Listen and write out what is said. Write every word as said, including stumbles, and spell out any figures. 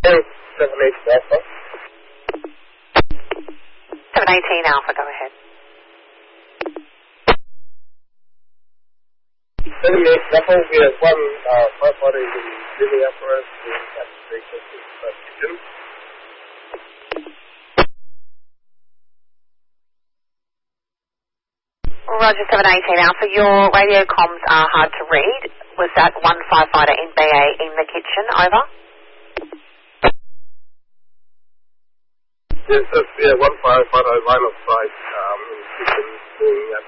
seven eight Alpha. seven eighteen Alpha, go ahead. seven eight Alpha, we have one uh, firefighter in the breathing apparatus in that frequency kitchen. Roger, seven eighteen Alpha, your radio comms are hard to read. Was that one firefighter in B A in the kitchen? Over. Yes, that's, yeah, one firefighter line of sight um, in the kitchen doing that